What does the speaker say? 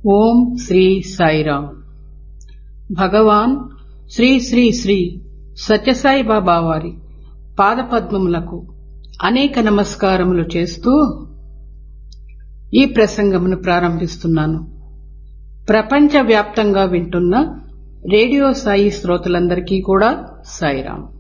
ఓం శ్రీ సాయిరాం. భగవాన్ శ్రీ శ్రీ శ్రీ సత్యసాయి బాబా వారి పాదపద్మములకు అనేక నమస్కారములు చేస్తూ ఈ ప్రసంగమును ప్రారంభిస్తున్నాను. ప్రపంచవ్యాప్తంగా వింటున్న రేడియో సాయి శ్రోతలందరికీ కూడా సాయిరాం.